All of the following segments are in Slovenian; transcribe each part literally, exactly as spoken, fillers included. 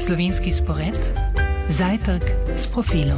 Slovenski spored, zajtrk s profilom.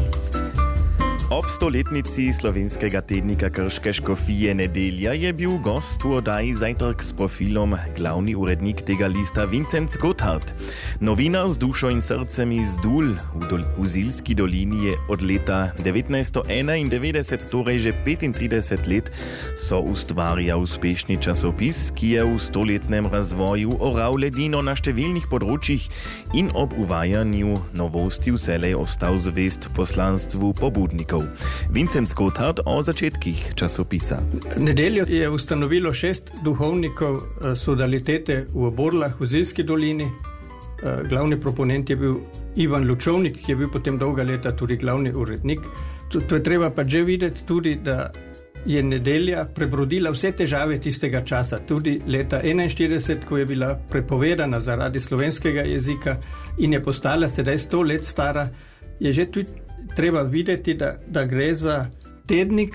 Ob stoletnici slovenskega tednika Krške škofije Nedelja je bil gost v oddaji Zajtrk s profilom glavni urednik tega lista Vincenc Gotthard. Novinar z dušo in srcem iz Dul v, dol v Zilski dolini je od leta devetnajststo enaindevetdeset, torej že petintrideset let, so ustvarja uspešni časopis, ki je v stoletnem razvoju oral ledino na številnih področjih in ob uvajanju novosti vselej ostal zvest poslanstvu pobudnikov. Vincenc Gotthard o začetkih časopisa. Nedeljo je ustanovilo šest duhovnikov sodalitete v Borlah v Zilski dolini. Glavni proponent je bil Ivan Lučovnik, ki je bil potem dolga leta tudi glavni urednik. To, to je treba pa že videti tudi, da je Nedelja prebrodila vse težave tistega časa, tudi leta enainštirideset, ko je bila prepovedana zaradi slovenskega jezika in je postala sedaj sto let stara, je že tudi treba videti, da, da gre za tednik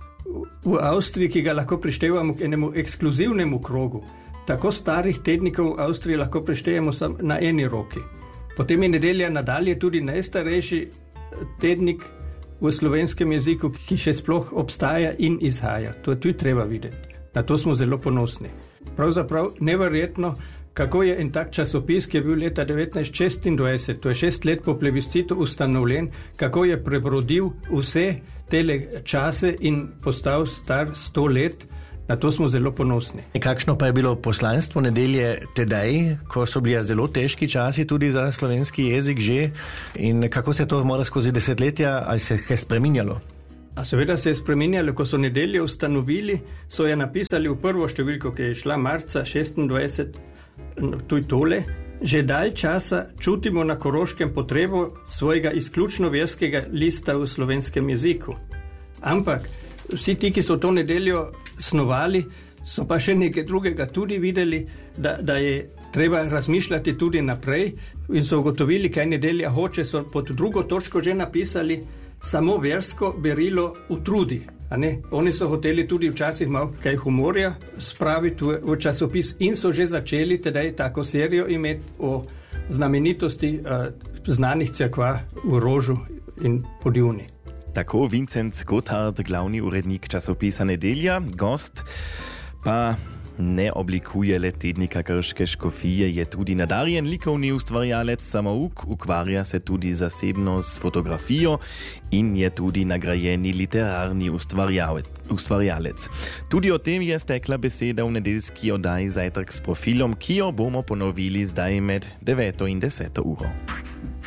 v Avstriji, ki ga lahko prištevamo k enemu ekskluzivnemu krogu. Tako starih tednikov v Avstriji lahko prištejemo samo na eni roki. Potem je Nedelja nadalje tudi najstarejši tednik v slovenskem jeziku, ki še sploh obstaja in izhaja. To je tudi treba videti. Na to smo zelo ponosni. Pravzaprav neverjetno, kako je en tak časopis, ki je bil leta devetnajststo šestindvajset, to je šest let po plebiscitu ustanovljen, kako je prebrodil vse tele čase in postal star sto let, na to smo zelo ponosni. Kakšno pa je bilo poslanstvo Nedelje tedaj, ko so bili zelo težki časi tudi za slovenski jezik že, in kako se to mora skozi desetletja, ali se je spreminjalo? A seveda se je spreminjalo, ko so Nedeljo ustanovili, so je napisali v prvo številko, ki je šla marca šestindvajset, tuj tole. Že dalj časa čutimo na Koroškem potrebo svojega izključno verskega lista v slovenskem jeziku. Ampak vsi ti, ki so to Nedeljo snovali, so pa še nekaj drugega tudi videli, da, da je treba razmišljati tudi naprej in so ugotovili, kaj Nedelja hoče, so pod drugo točko že napisali samo versko berilo utrudi. A ne? Oni so hoteli tudi včasih malo kaj humorja spraviti v, v časopis in so že začeli tedaj tako serijo imeti o znamenitosti uh, znanih cerkva v Rožu in Podivni. Tako Vincenc Gotthard, glavni urednik časopisa Nedelja, gost pa ne oblikuje le tednika Krške škofije, je tudi nadarjen likovni ustvarjalec, samouk, ukvarja se tudi zasebno s fotografijo in je tudi nagrajeni literarni ustvarjalec. Tudi o tem je stekla beseda v nedeljski oddaji Zajtrk s profilom, ki jo bomo ponovili zdaj med deveto in deseto uro.